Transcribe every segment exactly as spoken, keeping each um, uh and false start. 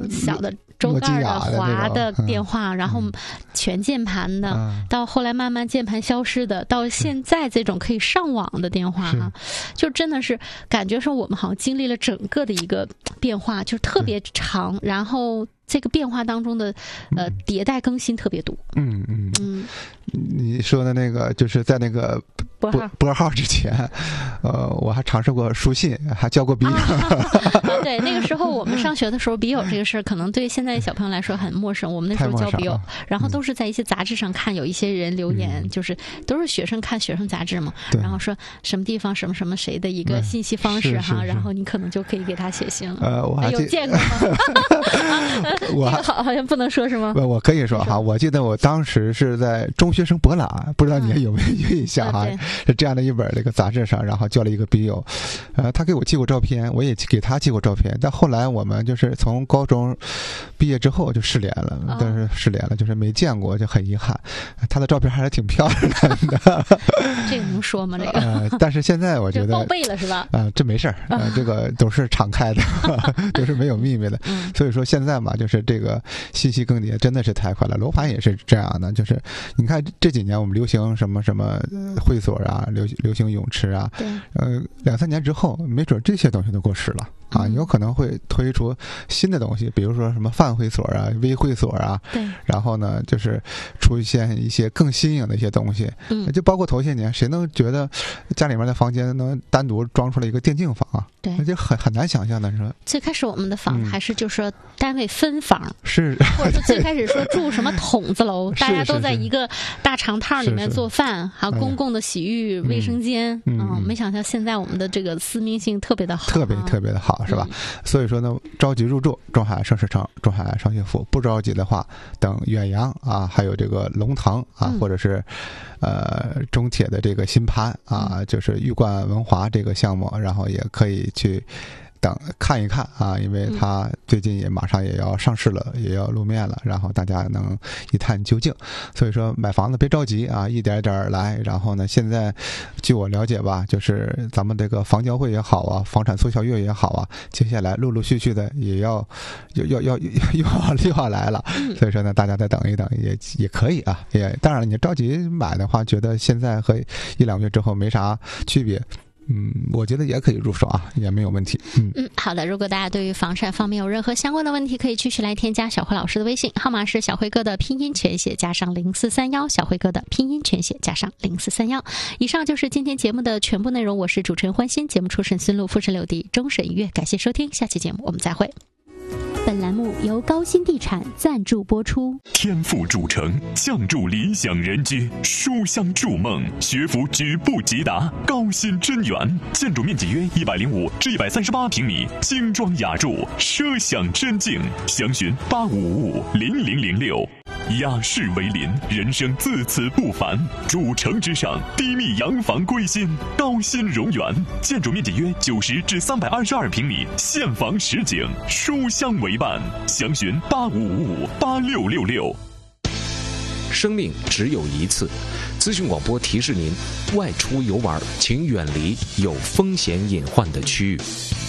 小的周盖的滑的电话，嗯、然后全键盘的、嗯，到后来慢慢键盘消失的，到现在这种可以上网的电话哈，就真的是感觉说我们好像经历了整个的一个变化，就特别长，然后这个变化当中的呃迭代更新特别多。嗯嗯嗯，你说的那个就是在那个拨拨号之前，呃，我还尝试过书信，还交过笔友。 啊、对，那个时候我们上学的时候，笔友这个事儿可能对现在小朋友来说很陌生。我们那时候交笔友，然后都是在一些杂志上看，有一些人留言，嗯、就是都是学生看学生杂志嘛，然后说什么地方什么什么谁的一个信息方式哈，然后你可能就可以给他写信了。 呃，我还有见过吗？我好好像不能说是吗？ 我可以说哈，我记得我当时是在中学生博览，不知道你有没有印象哈？嗯、是这样的一本那个杂志上，然后交了一个笔友，呃，他给我寄过照片，我也给他寄过照片。但后来我们就是从高中毕业之后就失联了，哦、但是失联了，就是没见过，就很遗憾。他的照片还是挺漂亮的。 这个能说吗？这个？ 呃，但是现在我觉得报备了是吧？ 啊、呃，这没事儿，呃，这个都是敞开的，都是没有秘密的。嗯、所以说现在嘛，就是这个信息更迭真的是太快了。楼盘也是这样的，就是你看这几年我们流行什么什么会所啊，流流行泳池啊，呃，两三年之后，没准这些东西都过时了。啊，有可能会推出新的东西，比如说什么泛会所啊、微会所啊，对，然后呢，就是出现一些更新颖的一些东西，嗯，就包括头些年，谁能觉得家里面的房间能单独装出来一个电竞房啊？对，那就很很难想象的是吧？ 最开始我们的房子还是就是说单位分房，嗯、 是， 或者说最开始说住什么筒子楼，大家都在一个大长套里面做饭，还有公共的洗浴、嗯、卫生间，嗯，嗯没想到现在我们的这个私密性特别的好， 特别特别的好。是吧？嗯、所以说呢，着急入住中海盛世城、中海商业府；不着急的话，等远洋啊，还有这个龙腾啊，嗯、或者是呃中铁的这个新盘啊，嗯、就是玉冠文华这个项目，然后也可以去等看一看啊，因为它最近也马上也要上市了，嗯、也要露面了，然后大家能一探究竟。所以说买房子别着急啊，一点点来。然后呢，现在据我了解吧，就是咱们这个房交会也好啊，房产促销月也好啊，接下来陆陆续续的也要要要要又要又要来了。所以说呢，大家再等一等也也可以啊。也当然了，你着急买的话，觉得现在和一两个月之后没啥区别。嗯，我觉得也可以入手啊，也没有问题。嗯嗯，好的。如果大家对于房产方面有任何相关的问题，可以继续来添加小辉老师的微信，号码是小辉哥的拼音全写加上零四三幺，小辉哥的拼音全写加上零四三幺。以上就是今天节目的全部内容，我是主持人欢欣，节目出审孙路、富神柳地、终审音乐，感谢收听，下期节目我们再会。本栏目由高新地产赞助播出。 天赋铸成，相助理想人居，书香筑梦，学府举步即达。高新真园，建筑面积约一百零五至一百三十八平米，精装雅筑，奢享真境。详询八五五五零零零六。雅士为邻，人生自此不凡。主城之上，低密洋房归心。高新荣园，建筑面积约九十至三百二十二平米，现房实景，书香为伴。详询八五五五八六六六。 生命只有一次，资讯广播提示您：外出游玩，请远离有风险隐患的区域。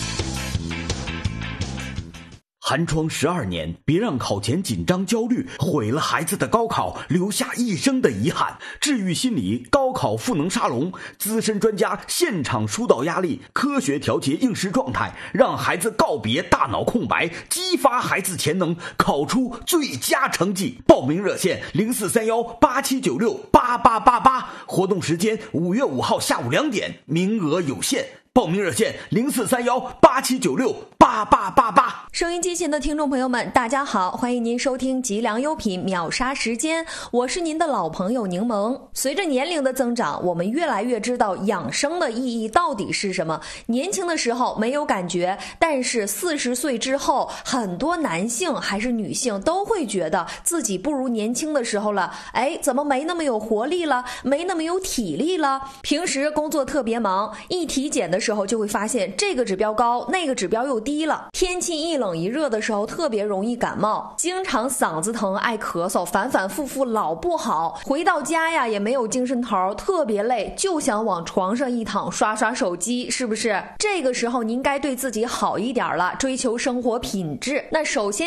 寒窗十二年，别让考前紧张焦虑毁了孩子的高考，留下一生的遗憾。治愈心理高考赋能沙龙，资深专家现场疏导压力，科学调节应试状态，让孩子告别大脑空白，激发孩子潜能，考出最佳成绩。报名热线零四三幺八七九六八八八八，活动时间五月五号下午两点，名额有限。报名热线零四三幺八七九六八八八八。 收音机前的听众朋友们，大家好，欢迎您收听极良优品秒杀时间，我是您的老朋友柠檬。随着年龄的增长，我们越来越知道养生的意义到底是什么。年轻的时候没有感觉，但是四十岁之后，很多男性还是女性都会觉得自己不如年轻的时候了。哎，怎么没那么有活力了，没那么有体力了？平时工作特别忙，一体检的时候就会发现这个指标高，那个指标又低了。天气一冷一热的时候特别容易感冒，经常嗓子疼爱咳嗽，反反复复老不好。回到家呀也没有精神头，特别累，就想往床上一躺刷刷手机，是不是？这个时候您该对自己好一点了，追求生活品质。那首先